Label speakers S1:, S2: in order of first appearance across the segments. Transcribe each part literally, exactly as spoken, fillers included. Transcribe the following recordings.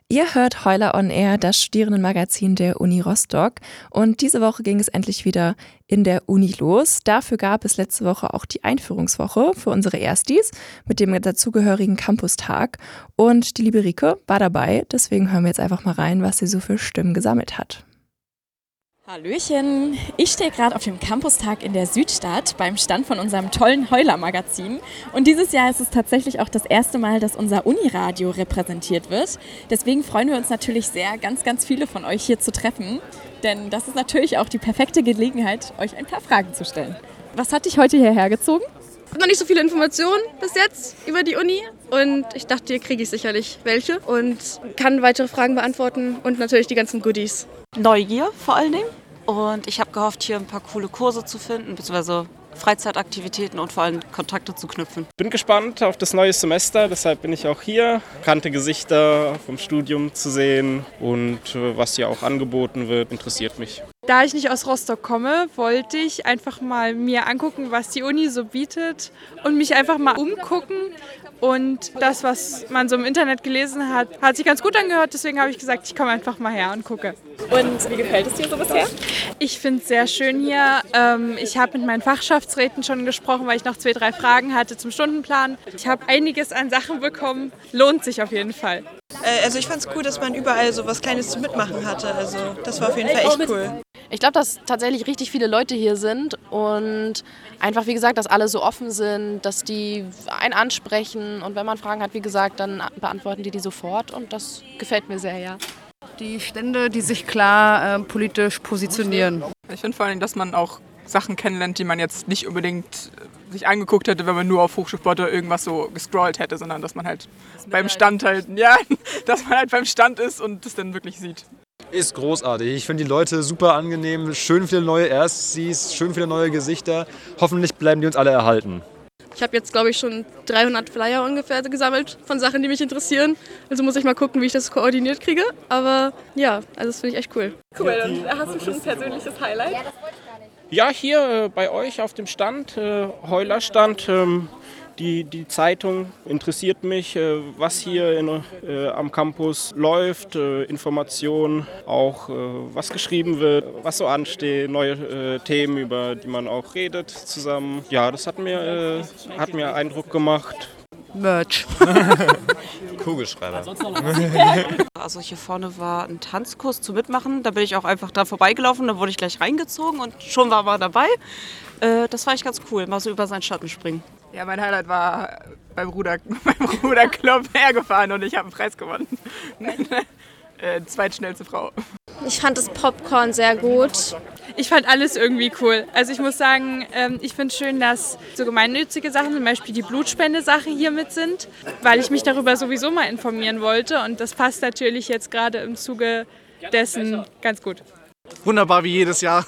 S1: Ihr hört Heuler on Air, das Studierendenmagazin der Uni Rostock. Und diese Woche ging es endlich wieder in der Uni los. Dafür gab es letzte Woche auch die Einführungswoche für unsere Erstis mit dem dazugehörigen Campustag. Und die liebe Rike war dabei. Deswegen hören wir jetzt einfach mal rein, was sie so für Stimmen gesammelt hat.
S2: Hallöchen, ich stehe gerade auf dem Campustag in der Südstadt beim Stand von unserem tollen Heuler-Magazin. Und dieses Jahr ist es tatsächlich auch das erste Mal, dass unser Uniradio repräsentiert wird. Deswegen freuen wir uns natürlich sehr, ganz, ganz viele von euch hier zu treffen. Denn das ist natürlich auch die perfekte Gelegenheit, euch ein paar Fragen zu stellen. Was hat dich heute hierher gezogen?
S3: Ich habe noch nicht so viele Informationen bis jetzt über die Uni und ich dachte, hier kriege ich sicherlich welche und kann weitere Fragen beantworten und natürlich die ganzen Goodies.
S4: Neugier vor allen Dingen, und ich habe gehofft, hier ein paar coole Kurse zu finden, beziehungsweise Freizeitaktivitäten und vor allem Kontakte zu knüpfen.
S5: Bin gespannt auf das neue Semester, deshalb bin ich auch hier. Bekannte Gesichter vom Studium zu sehen und was hier auch angeboten wird, interessiert mich.
S6: Da ich nicht aus Rostock komme, wollte ich einfach mal mir angucken, was die Uni so bietet und mich einfach mal umgucken. Und das, was man so im Internet gelesen hat, hat sich ganz gut angehört. Deswegen habe ich gesagt, ich komme einfach mal her und gucke.
S2: Und wie gefällt es dir so bisher?
S6: Ich finde es sehr schön hier. Ich habe mit meinen Fachschaftsräten schon gesprochen, weil ich noch zwei, drei Fragen hatte zum Stundenplan. Ich habe einiges an Sachen bekommen. Lohnt sich auf jeden Fall.
S7: Also ich fand es cool, dass man überall so was Kleines zu mitmachen hatte. Also das war auf jeden Fall echt cool.
S8: Ich glaube, dass tatsächlich richtig viele Leute hier sind und einfach, wie gesagt, dass alle so offen sind, dass die einen ansprechen und wenn man Fragen hat, wie gesagt, dann beantworten die die sofort und das gefällt mir sehr, ja.
S9: Die Stände, die sich klar äh, politisch positionieren.
S10: Ich finde vor allem, dass man auch Sachen kennenlernt, die man jetzt nicht unbedingt sich angeguckt hätte, wenn man nur auf Hochschulsport oder irgendwas so gescrollt hätte, sondern dass man halt beim Stand halt, ja, dass man halt beim Stand ist und das dann wirklich sieht.
S11: Ist großartig. Ich finde die Leute super angenehm, schön viele neue Erstis, schön viele neue Gesichter. Hoffentlich bleiben die uns alle erhalten.
S3: Ich habe jetzt, glaube ich, schon dreihundert Flyer ungefähr gesammelt von Sachen, die mich interessieren. Also muss ich mal gucken, wie ich das koordiniert kriege. Aber ja, also das finde ich echt cool.
S2: Cool, und hast du schon ein persönliches Highlight?
S5: Ja, hier äh, bei euch auf dem Stand, äh, Heulerstand, ähm, die, die Zeitung interessiert mich, äh, was hier in, äh, am Campus läuft, äh, Informationen, auch äh, was geschrieben wird, was so ansteht, neue äh, Themen, über die man auch redet zusammen. Ja, das hat mir, äh, hat mir Eindruck gemacht.
S9: Merch.
S11: Kugelschreiber.
S4: Also hier vorne war ein Tanzkurs zu mitmachen, da bin ich auch einfach da vorbeigelaufen, da wurde ich gleich reingezogen und schon war man dabei. Äh, das war echt ganz cool, mal so über seinen Schatten springen.
S10: Ja, mein Highlight war beim, Ruder, beim Ruderclub hergefahren und ich habe einen Preis gewonnen. äh, zweitschnellste Frau.
S3: Ich fand das Popcorn sehr gut.
S6: Ich fand alles irgendwie cool. Also ich muss sagen, ich finde es schön, dass so gemeinnützige Sachen, zum Beispiel die Blutspende-Sache hier mit sind, weil ich mich darüber sowieso mal informieren wollte und das passt natürlich jetzt gerade im Zuge dessen ganz gut.
S12: Wunderbar wie jedes Jahr.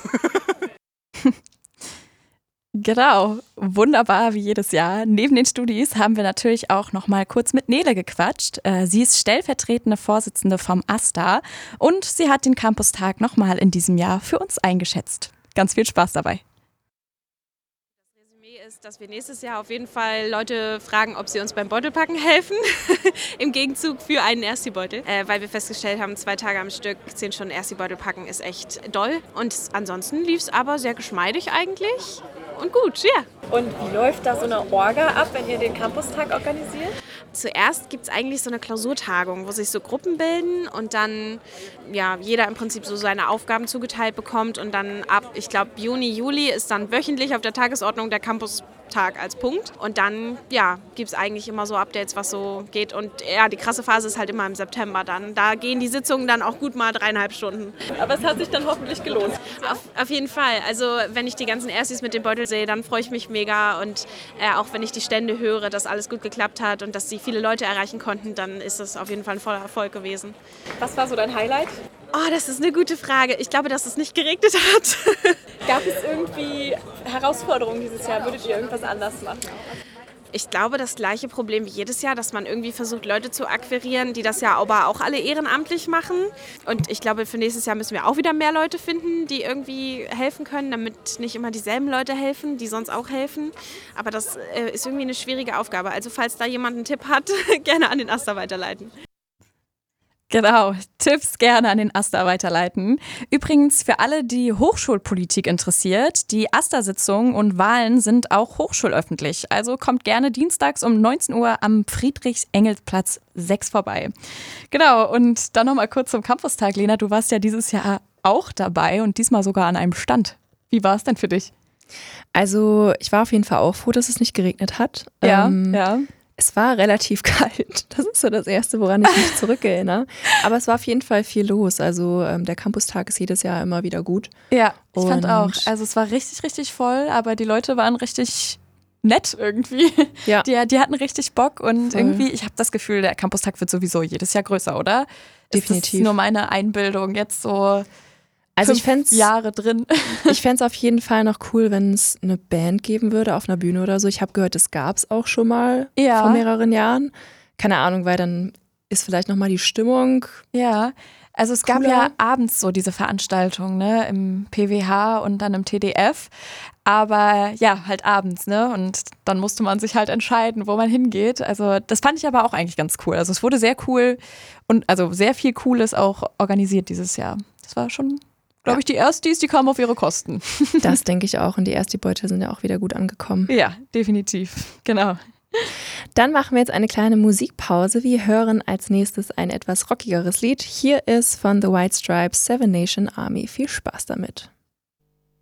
S2: Genau, wunderbar wie jedes Jahr. Neben den Studis haben wir natürlich auch noch mal kurz mit Nele gequatscht. Sie ist stellvertretende Vorsitzende vom AStA und sie hat den Campustag noch mal in diesem Jahr für uns eingeschätzt. Ganz viel Spaß dabei.
S13: Das Resümee ist, dass wir nächstes Jahr auf jeden Fall Leute fragen, ob sie uns beim Beutelpacken helfen, im Gegenzug für einen Ersti-Beutel, äh, weil wir festgestellt haben, zwei Tage am Stück, zehn Stunden Ersti-Beutel packen ist echt doll. Und ansonsten lief es aber sehr geschmeidig eigentlich. Und gut, ja.
S2: Und wie läuft da so eine Orga ab, wenn ihr den Campustag organisiert?
S13: Zuerst gibt es eigentlich so eine Klausurtagung, wo sich so Gruppen bilden und dann ja, jeder im Prinzip so seine Aufgaben zugeteilt bekommt und dann ab, ich glaube, Juni, Juli ist dann wöchentlich auf der Tagesordnung der Campustag als Punkt und dann ja, gibt es eigentlich immer so Updates, was so geht und ja, die krasse Phase ist halt immer im September dann. Da gehen die Sitzungen dann auch gut mal dreieinhalb Stunden.
S2: Aber es hat sich dann hoffentlich gelohnt.
S13: Auf, auf jeden Fall. Also wenn ich die ganzen Erstis mit dem Beutel sehe, dann freue ich mich mega und äh, auch wenn ich die Stände höre, dass alles gut geklappt hat und dass sie viele Leute erreichen konnten, dann ist das auf jeden Fall ein voller Erfolg gewesen.
S2: Was war so dein Highlight?
S13: Oh, das ist eine gute Frage. Ich glaube, dass es nicht geregnet hat.
S2: Gab es irgendwie Herausforderungen dieses Jahr? Würdet ihr irgendwas anders machen?
S13: Ich glaube, das gleiche Problem wie jedes Jahr, dass man irgendwie versucht, Leute zu akquirieren, die das ja aber auch alle ehrenamtlich machen. Und ich glaube, für nächstes Jahr müssen wir auch wieder mehr Leute finden, die irgendwie helfen können, damit nicht immer dieselben Leute helfen, die sonst auch helfen. Aber das äh, ist irgendwie eine schwierige Aufgabe. Also falls da jemand einen Tipp hat, gerne an den AStA weiterleiten.
S2: Genau, Tipps gerne an den AStA weiterleiten. Übrigens für alle, die Hochschulpolitik interessiert, die AStA-Sitzungen und Wahlen sind auch hochschulöffentlich. Also kommt gerne dienstags um neunzehn Uhr am Friedrich-Engels-Platz sechs vorbei. Genau, und dann nochmal kurz zum Campustag. Lena, du warst ja dieses Jahr auch dabei und diesmal sogar an einem Stand. Wie war es denn für dich?
S1: Also ich war auf jeden Fall auch froh, dass es nicht geregnet hat.
S2: Ja,
S1: ähm,
S2: ja.
S1: Es war relativ kalt. Das ist so das Erste, woran ich mich zurückerinnere. Aber es war auf jeden Fall viel los. Also ähm, der Campustag ist jedes Jahr immer wieder gut.
S2: Ja, ich
S1: Und
S2: fand auch. Also es war richtig, richtig voll, aber die Leute waren richtig nett irgendwie.
S1: Ja.
S2: Die, die hatten richtig Bock und
S1: Voll.
S2: irgendwie, ich habe das Gefühl, der Campustag wird sowieso jedes Jahr größer, oder?
S1: Definitiv.
S2: Ist das nur meine Einbildung jetzt so
S1: Also ich
S2: fünf
S1: fänd's,
S2: Jahre drin?
S1: ich fände es auf jeden Fall noch cool, wenn es eine Band geben würde auf einer Bühne oder so. Ich habe gehört, das gab es auch schon mal
S2: Ja.
S1: vor mehreren Jahren. Keine Ahnung, weil dann ist vielleicht nochmal die Stimmung.
S2: Ja, also es gab
S1: Cooler.
S2: ja abends so diese Veranstaltungen, ne, im P W H und dann im T D F, aber ja, halt abends, ne, und dann musste man sich halt entscheiden, wo man hingeht. Also das fand ich aber auch eigentlich ganz cool. Also es wurde sehr cool und also sehr viel Cooles auch organisiert dieses Jahr. Das war schon, glaube ich, die Erstis, die kamen auf ihre Kosten.
S1: Das denke ich auch. Und die Ersti-Beute sind ja auch wieder gut angekommen.
S2: Ja, definitiv, genau.
S1: Dann machen wir jetzt eine kleine Musikpause. Wir hören als nächstes ein etwas rockigeres Lied. Hier ist von The White Stripes Seven Nation Army. Viel Spaß damit.